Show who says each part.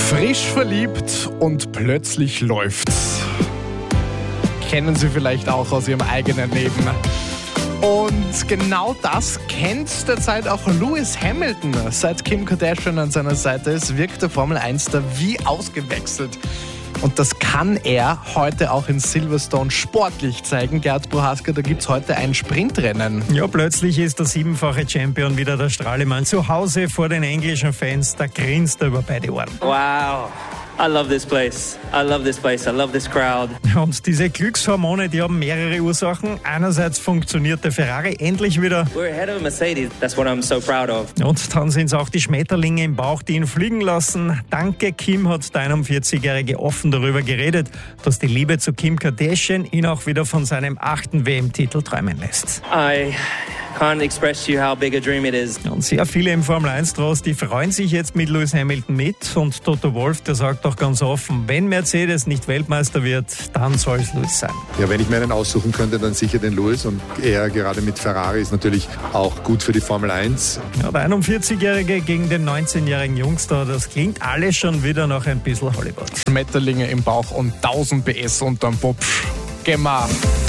Speaker 1: Frisch verliebt und plötzlich läuft's. Kennen Sie vielleicht auch aus Ihrem eigenen Leben. Und genau das kennt derzeit auch Lewis Hamilton. Seit Kim Kardashian an seiner Seite ist, wirkt der Formel-1-Star wie ausgewechselt. Und das kann er heute auch in Silverstone sportlich zeigen. Gerd Prohaska, da gibt's heute ein Sprintrennen.
Speaker 2: Ja, plötzlich ist der siebenfache Champion wieder der Strahlemann zu Hause vor den englischen Fans. Da grinst er über beide Ohren.
Speaker 3: Wow. I love this place. I love this place. I love this crowd.
Speaker 2: Und diese Glückshormone, die haben mehrere Ursachen. Einerseits funktioniert der Ferrari endlich wieder.
Speaker 3: We're ahead of Mercedes. That's what I'm so proud of.
Speaker 2: Und dann sind es auch die Schmetterlinge im Bauch, die ihn fliegen lassen. Danke, Kim, hat der 41-Jährige offen darüber geredet, dass die Liebe zu Kim Kardashian ihn auch wieder von seinem 8. WM-Titel träumen lässt.
Speaker 3: I can't express to you how big a dream it is.
Speaker 2: Und sehr viele im Formel-1-Trost, die freuen sich jetzt mit Lewis Hamilton mit. Und Toto Wolff, der sagt auch ganz offen, wenn Mercedes nicht Weltmeister wird, dann soll es Lewis sein.
Speaker 4: Ja, wenn ich mir einen aussuchen könnte, dann sicher den Lewis. Und er gerade mit Ferrari ist natürlich auch gut für die Formel 1.
Speaker 2: Ja, der 41-Jährige gegen den 19-jährigen Youngster, das klingt alles schon wieder nach ein bisschen Hollywood.
Speaker 1: Schmetterlinge im Bauch und 1000 PS unterm Popsch. Geh mal.